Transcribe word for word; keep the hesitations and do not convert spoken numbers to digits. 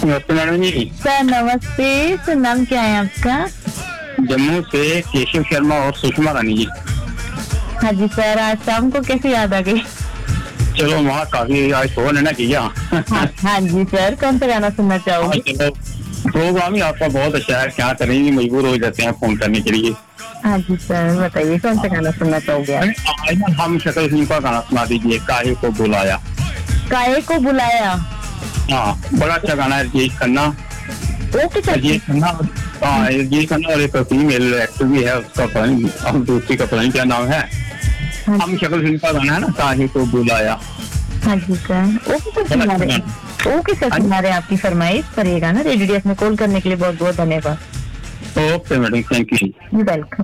नमस्ते मैडम जी। सर नमस्ते। सर नाम क्या है आपका? जम्मू से केशव शर्मा और सुषमा रानी जी। हाँ जी सर, आज शाम को कैसे याद आ गई? चलो वहाँ काफी आज फोन है ना किया। हाँ, हाँ जी सर, कौन सा गाना सुनना चाहोगे? चलो प्रोग्राम ही आपका बहुत अच्छा है, क्या करेंगे मजबूर हो जाते हैं फोन करने के लिए। हाँ जी सर, बताइए कौन सा गाना सुनना चाहोगे आप? आज ना हम शक्ल फिल्म का गाना सुना दीजिए, काहे को बुलाया। काहे को बुलाया? हाँ बड़ा अच्छा गाना है, रजीत खन्ना। Okay sir. रजीत खन्ना, हाँ रजीत खन्ना और एक फीमेल एक्टर भी है, उसका पता नहीं, अब दूसरी का पता नहीं क्या नाम है। हम शक्ल फिल्म का गाना है ना, काहे को बुलाया। हाँ जी सर, ओके सर सुना रहे हैं। ओके सर सुना रहे हैं आपकी फरमाइश पर ये गाना। रेडियो में कॉल करने के लिए बहुत बहुत धन्यवाद। Okay madam, thank you. Welcome.